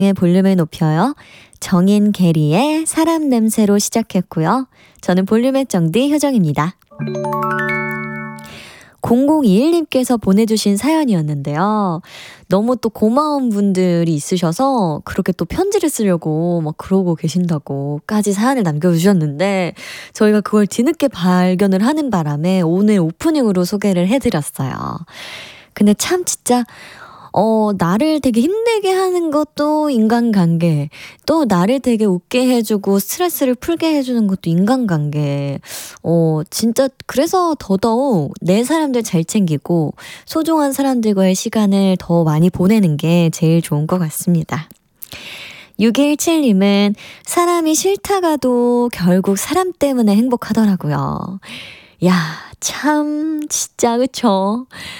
의 볼륨을 높여요. 정인 게리의 사람 냄새로 시작했고요. 저는 볼륨의 정디 효정입니다. 0021님께서 보내주신 사연이었는데요. 너무 또 고마운 분들이 있으셔서 그렇게 또 편지를 쓰려고 막 그러고 계신다고까지 사연을 남겨주셨는데 저희가 그걸 뒤늦게 발견을 하는 바람에 오늘 오프닝으로 소개를 해드렸어요. 근데 참 진짜 나를 되게 힘들게 하는 것도 인간관계, 또 나를 되게 웃게 해주고 스트레스를 풀게 해주는 것도 인간관계. 진짜 그래서 더더욱 내 사람들 잘 챙기고 소중한 사람들과의 시간을 더 많이 보내는 게 제일 좋은 것 같습니다. 6217님은 사람이 싫다가도 결국 사람 때문에 행복하더라고요. 야, 참 진짜 그쵸?